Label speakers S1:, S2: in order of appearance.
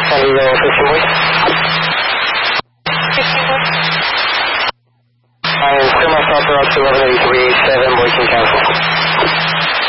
S1: San Diego 15 boys. I am still myself for up to 118387, boys can cancel.